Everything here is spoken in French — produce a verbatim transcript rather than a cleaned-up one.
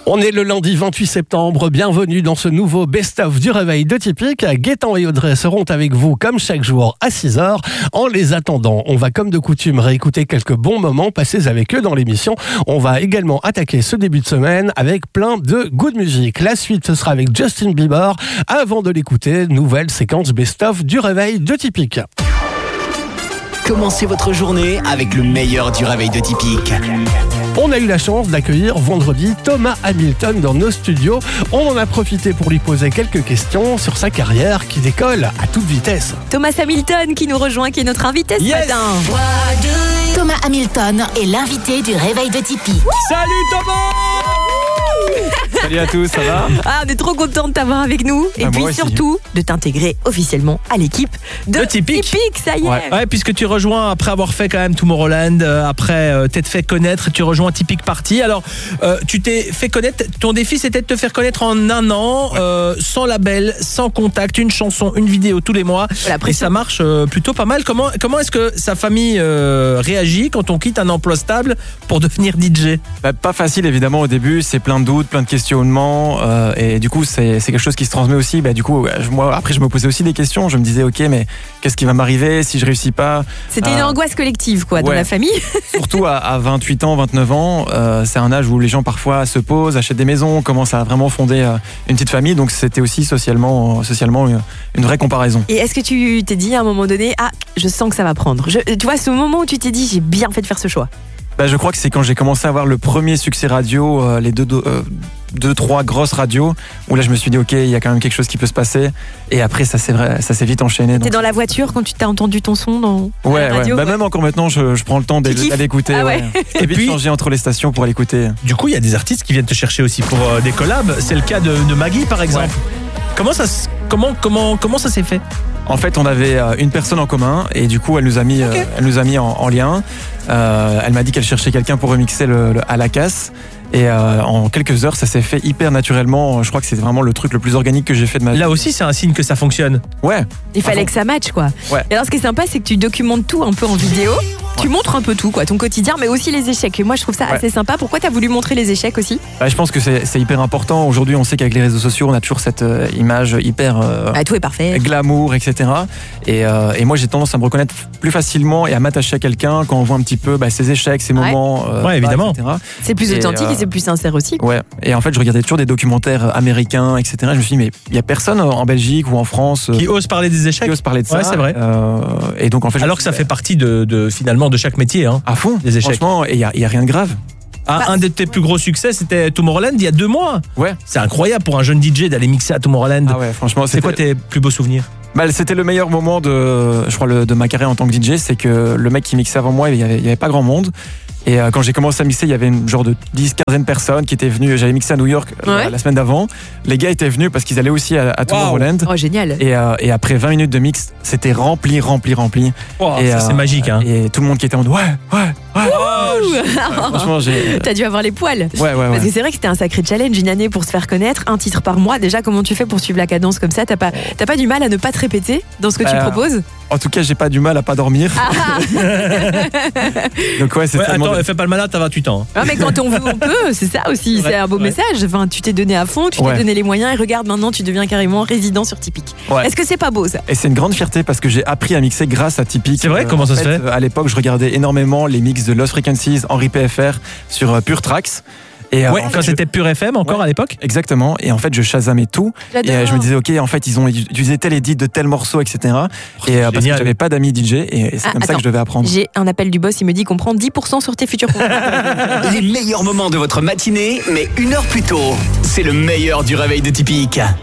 On est le lundi vingt-huit septembre, bienvenue dans ce nouveau best-of du réveil de Typique. Gaëtan et Audrey seront avec vous comme chaque jour à six heures. En les attendant, on va comme de coutume réécouter quelques bons moments passés avec eux dans l'émission. On va également attaquer ce début de semaine avec plein de good music. La suite, ce sera avec Justin Bieber. Avant de l'écouter, nouvelle séquence best-of du réveil de Typique. Commencez votre journée avec le meilleur du réveil de Typique. On a eu la chance d'accueillir vendredi Thomas Hamilton dans nos studios. On en a profité pour lui poser quelques questions sur sa carrière qui décolle à toute vitesse. Thomas Hamilton qui nous rejoint, qui est notre invité ce Yes. matin. Thomas Hamilton est l'invité du réveil de Tipeee. Salut Thomas! Salut à tous, ça va? Ah, on est trop content de t'avoir avec nous. Et Ah, puis moi aussi. surtout, de t'intégrer officiellement à l'équipe de, De Typique. ça y est. Ouais. ouais, puisque tu rejoins après avoir fait quand même Tomorrowland, euh, après euh, t'être fait connaître, tu rejoins Typique Party. Alors, euh, tu t'es fait connaître, ton défi c'était de te faire connaître en un an, euh, sans label, sans contact, une chanson, une vidéo tous les mois. La Et pression. ça marche euh, plutôt pas mal. Comment, comment est-ce que sa famille euh, réagit quand on quitte un emploi stable pour devenir D J? Bah, pas facile évidemment au début, c'est plein de doutes, plein de questionnements euh, et du coup c'est, c'est quelque chose qui se transmet aussi. Bah, du coup je- moi après je me posais aussi des questions, je me disais ok mais qu'est-ce qui va m'arriver si je réussis pas. C'était une Euh, angoisse collective quoi, dans ouais. la famille. Surtout à, à vingt-huit ans, vingt-neuf ans, euh, c'est un âge où les gens parfois se posent, achètent des maisons, commencent à vraiment fonder euh, une petite famille, donc c'était aussi socialement, socialement une, une vraie comparaison. Et est-ce que tu t'es dit à un moment donné, ah, je sens que ça va prendre. Je, tu vois, ce moment où tu t'es dit, j'ai bien fait de faire ce choix. Bah, je crois que c'est quand j'ai commencé à avoir le premier succès radio, euh, les deux, euh, deux, trois grosses radios, où là je me suis dit ok, il y a quand même quelque chose qui peut se passer. Et après ça s'est vrai, ça s'est vite enchaîné. T'es donc- dans la voiture quand tu t'as entendu ton son dans Ouais, la radio, ouais. Bah, ouais. même encore maintenant, je, je prends le temps d'aller, Tu kiffes d'aller écouter. Ah ouais. Et Et puis puis- changer entre les stations pour l'écouter. Du coup, il y a des artistes qui viennent te chercher aussi pour euh, des collabs. C'est le cas de, de Maggie, par exemple. Comment ça, s- comment, comment, comment ça s'est fait? En fait, on avait euh, une personne en commun et du coup, elle nous a mis, euh, elle nous a mis en, en lien. Euh, elle m'a dit qu'elle cherchait quelqu'un pour remixer le, le à la casse. Et euh, en quelques heures, ça s'est fait hyper naturellement. Je crois que c'est vraiment le truc le plus organique que j'ai fait de ma vie. Là aussi, c'est un signe que ça fonctionne. Ouais. Il fallait Ah bon que ça matche quoi. Ouais. Et alors ce qui est sympa, c'est que tu documentes tout un peu en vidéo. Tu montres un peu tout quoi, ton quotidien, mais aussi les échecs. Et moi, je trouve ça Ouais. assez sympa. Pourquoi t'as voulu montrer les échecs aussi? Bah, je pense que c'est, c'est hyper important. Aujourd'hui, on sait qu'avec les réseaux sociaux, on a toujours cette euh, image hyper euh, Ah, tout est parfait. glamour, et cetera. Et, euh, et moi, j'ai tendance à me reconnaître plus facilement et à m'attacher à quelqu'un quand on voit un petit peu bah, ses échecs, ses Ouais. moments. euh, Ouais, évidemment. et cetera. C'est plus Et, authentique euh, et c'est plus sincère aussi. Ouais, et en fait, je regardais toujours des documentaires américains, et cetera. Je me suis dit, mais il n'y a personne en Belgique ou en France euh, Qui ose parler des échecs. qui ose parler de ça. Ouais, c'est vrai. Euh, et donc, en fait, je Alors me que ça suis fait dit, partie de, de finalement de chaque métier. Hein. à fond, des échecs. franchement, et il n'y a, il y a rien de grave. Ah, Bah, un de tes plus gros succès, c'était Tomorrowland il y a deux mois. Ouais. C'est incroyable pour un jeune D J d'aller mixer à Tomorrowland. Ah ouais, franchement, C'est c'était, quoi tes plus beaux souvenirs? bah, c'était le meilleur moment de, je crois, le- de ma carrière en tant que D J. C'est que le mec qui mixait avant moi, il n'y avait, il y avait pas grand monde. Et euh, quand j'ai commencé à mixer, il y avait une genre de dix quinzaine de personnes qui étaient venues. J'avais mixé à New York euh, Ouais. la semaine d'avant. Les gars étaient venus parce qu'ils allaient aussi à, à Tomorrowland. Oh, génial. Et, euh, et après vingt minutes de mix, c'était rempli, rempli, rempli. Oh, et, ça, euh, c'est magique. Hein. Et tout le monde qui était en mode ouais, ouais, ouais. Franchement, j'ai. T'as dû avoir les poils. Ouais, ouais, Parce ouais. que c'est vrai que c'était un sacré challenge, une année pour se faire connaître, un titre par mois. Déjà, comment tu fais pour suivre la cadence comme ça? T'as pas, t'as pas du mal à ne pas te répéter dans ce que tu Bah, proposes? En tout cas, j'ai pas du mal à pas dormir. Ah, Donc ouais, c'est Ouais, tellement. attends, fais pas le malade, t'as vingt-huit ans. hein. ah, mais quand on veut, on peut. C'est ça aussi. Ouais, C'est un beau ouais. message. Enfin, tu t'es donné à fond, tu Ouais. t'es donné les moyens et regarde maintenant, tu deviens carrément résident sur Typique. Ouais. Est-ce que c'est pas beau ça? Et c'est une grande fierté parce que j'ai appris à mixer grâce à Typique. C'est vrai, comment en ça se fait euh, À l'époque, je regardais énormément les mix de Lost Frequencies, Henri P F R sur euh, Pure Tracks. Et, euh, Ouais, en fait, quand je- c'était Pure F M encore Ouais. à l'époque. Exactement. Et en fait, je chasamais tout. Et J'adore. euh, je me disais, ok, en fait, ils ont utilisé tel edit de tel morceau, et cetera. Et euh, parce que génial. j'avais pas d'amis D J. Et, et c'est Ah, comme ça attends. que je devais apprendre. J'ai un appel du boss, il me dit qu'on prend dix pour cent sur tes futurs contrats. Les meilleurs moments de votre matinée, mais une heure plus tôt. C'est le meilleur du réveil de Typique.